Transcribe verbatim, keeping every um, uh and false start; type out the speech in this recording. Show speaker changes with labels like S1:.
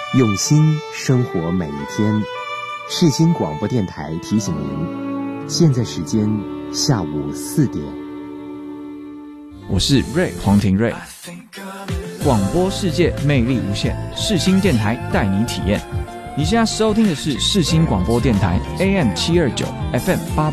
S1: 用心生活每一天。世新广播电台提醒您，现在时间下午四点。
S2: 我是瑞黄庭瑞，广播世界魅力无限，世新电台带你体验。你现在收听的是世新广播电台 A M 七二九 F M 八。